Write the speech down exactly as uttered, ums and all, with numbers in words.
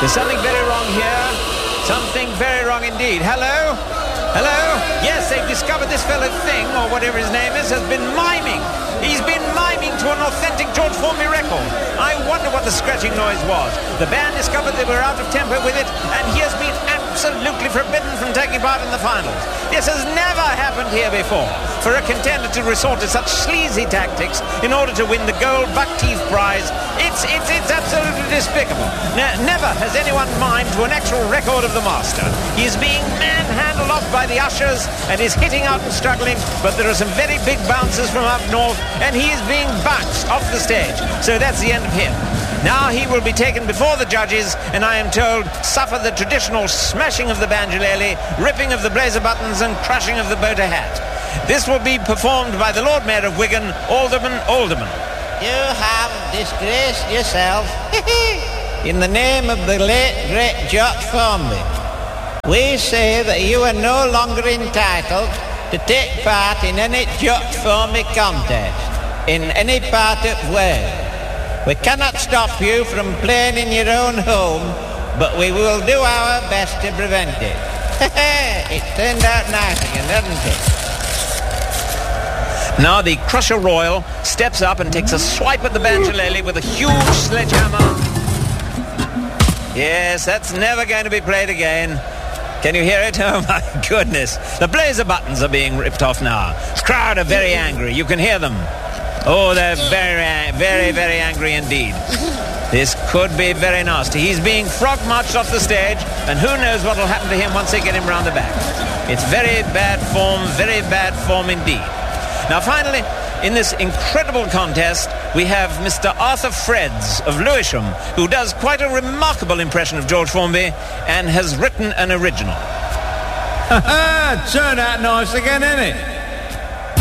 There's something very wrong here. Something very wrong indeed. Hello? Hello? Yes, they've discovered this fellow Thing, or whatever his name is, has been miming. He's been miming to an authentic George Formby record. I wonder what the scratching noise was. The band discovered they were out of tempo with it, and he has been absolutely forbidden from taking part in the finals. This has never happened here before. For a contender to resort to such sleazy tactics in order to win the gold buck teeth prize, it's it's it's absolutely despicable. Ne- never has anyone mimed to an actual record of the master. He is being manhandled off by the ushers and is hitting out and struggling, but there are some very big bounces from up north, and he is being bounced off the stage. So that's the end of him. Now he will be taken before the judges, and I am told suffer the traditional smashing of the banjolele, ripping of the blazer buttons, and crushing of the boater hat. This will be performed by the Lord Mayor of Wigan, Alderman Alderman. You have disgraced yourself in the name of the late, great George Formby. We say that you are no longer entitled to take part in any George Formby contest in any part of Wales. We cannot stop you from playing in your own home, but we will do our best to prevent it. It turned out nice again, doesn't it? Now the Crusher Royal steps up and takes a swipe at the banjolele with a huge sledgehammer. Yes, that's never going to be played again. Can you hear it? Oh my goodness. The blazer buttons are being ripped off now. The crowd are very angry. You can hear them. Oh, they're very, very, very angry indeed. This could be very nasty. He's being frog-marched off the stage, and who knows what will happen to him once they get him round the back. It's very bad form, very bad form indeed. Now, finally, in this incredible contest, we have Mister Arthur Freds of Lewisham, who does quite a remarkable impression of George Formby and has written an original. Ha ha! Turned out nice again, innit?